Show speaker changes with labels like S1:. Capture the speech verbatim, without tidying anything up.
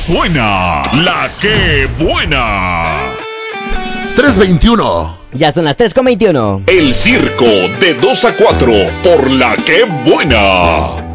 S1: suena la que buena.
S2: tres veintiuno.
S3: Ya son las tres con veintiuno.
S1: El circo de dos a cuatro por la que buena.